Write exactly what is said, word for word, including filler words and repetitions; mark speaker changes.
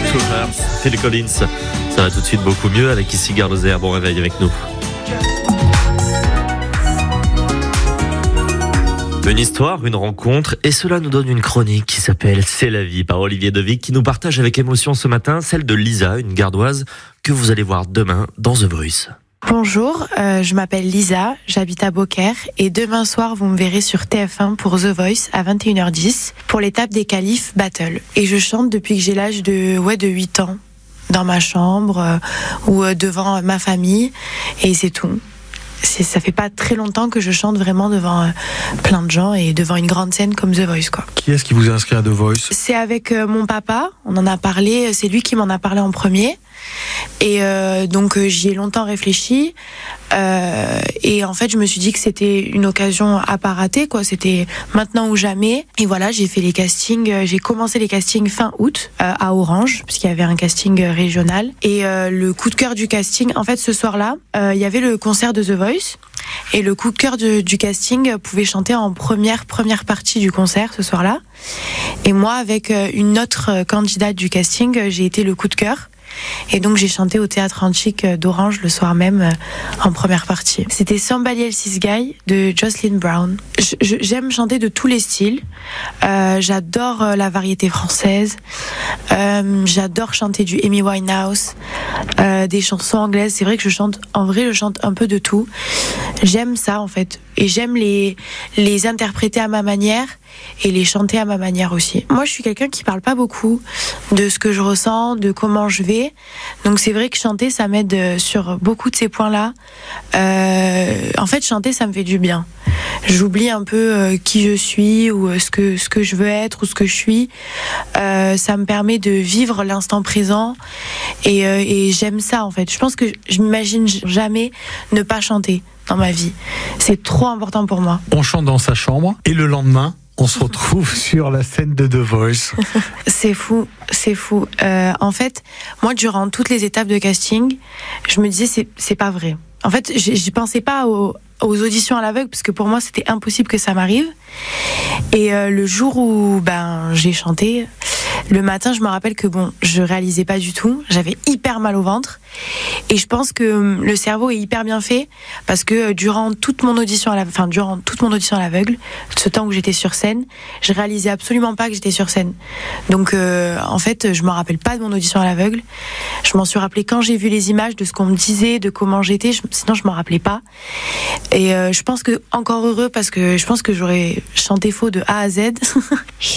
Speaker 1: Two Hearts, Phil Collins. Ça va tout de suite beaucoup mieux avec ici Garloser. Bon réveil avec nous. Une histoire, une rencontre, et cela nous donne une chronique qui s'appelle C'est la vie par Olivier Devic, qui nous partage avec émotion ce matin celle de Lisa, une gardoise que vous allez voir demain dans The Voice.
Speaker 2: Bonjour, euh, je m'appelle Lisa, j'habite à Beaucaire et demain soir vous me verrez sur T F un pour The Voice à vingt et une heures dix pour l'étape des qualifs Battle. Et je chante depuis que j'ai l'âge de ouais de huit ans dans ma chambre euh, ou euh, devant ma famille et c'est tout. C'est, ça fait pas très longtemps que je chante vraiment devant euh, plein de gens et devant une grande scène comme The Voice, quoi.
Speaker 3: Qui est-ce qui vous a inscrit à The Voice ?
Speaker 2: C'est avec euh, mon papa, on en a parlé, c'est lui qui m'en a parlé en premier. Et euh, donc euh, j'y ai longtemps réfléchi euh, et en fait je me suis dit que c'était une occasion à pas rater, quoi. C'était maintenant ou jamais. Et voilà, j'ai fait les castings, j'ai commencé les castings fin août euh, à Orange parce qu'il y avait un casting régional. Et euh, le coup de cœur du casting, en fait ce soir-là, euh, il y avait le concert de The Voice. Et le coup de cœur de, du casting pouvait chanter en première première partie du concert ce soir-là. Et moi, avec une autre candidate du casting, j'ai été le coup de cœur. Et donc j'ai chanté au Théâtre Antique d'Orange le soir même en première partie. C'était Somebody Else's Guy de Jocelyn Brown. Je, je, j'aime chanter de tous les styles. Euh, j'adore la variété française. Euh, j'adore chanter du Amy Winehouse, euh, des chansons anglaises. C'est vrai que je chante, en vrai, je chante un peu de tout. J'aime ça en fait, et j'aime les les interpréter à ma manière et les chanter à ma manière aussi. Moi, je suis quelqu'un qui parle pas beaucoup de ce que je ressens, de comment je vais. Donc c'est vrai que chanter, ça m'aide sur beaucoup de ces points-là. Euh, en fait, chanter, ça me fait du bien. J'oublie un peu euh, qui je suis ou euh, ce que ce que je veux être ou ce que je suis. Euh, ça me permet de vivre l'instant présent et, euh, et j'aime ça en fait. Je pense que je m'imagine jamais ne pas chanter dans ma vie. C'est trop important pour moi.
Speaker 3: On chante dans sa chambre et le lendemain, on se retrouve sur la scène de The Voice.
Speaker 2: C'est fou, c'est fou. Euh, en fait, moi, durant toutes les étapes de casting, je me disais, c'est, c'est pas vrai. En fait, je pensais pas aux, aux auditions à l'aveugle, parce que pour moi, c'était impossible que ça m'arrive. Et euh, le jour où ben, j'ai chanté, le matin, je me rappelle que bon, je réalisais pas du tout. J'avais hyper mal au ventre. Et je pense que le cerveau est hyper bien fait parce que durant toute mon audition à la, enfin, durant toute mon audition à l'aveugle, ce temps où j'étais sur scène, je réalisais absolument pas que j'étais sur scène. Donc, euh, en fait, je me rappelle pas de mon audition à l'aveugle. Je m'en suis rappelé quand j'ai vu les images de ce qu'on me disait, de comment j'étais. Je, sinon, je m'en rappelais pas. Et euh, je pense que encore heureux parce que je pense que j'aurais chanté faux de A à Z.